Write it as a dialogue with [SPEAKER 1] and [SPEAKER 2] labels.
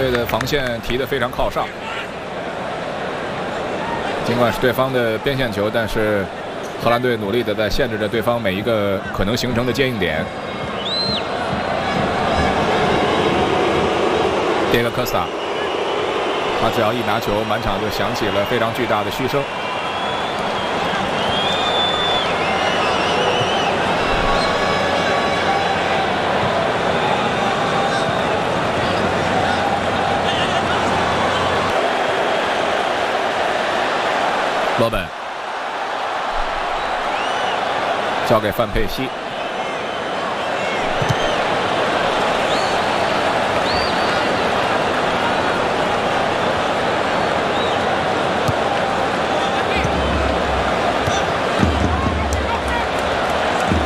[SPEAKER 1] 队的防线提得非常靠上，尽管是对方的边线球，但是荷兰队努力地在限制着对方每一个可能形成的坚硬点。迭戈科斯塔，他只要一拿球，满场就响起了非常巨大的嘘声。罗本交给范佩西。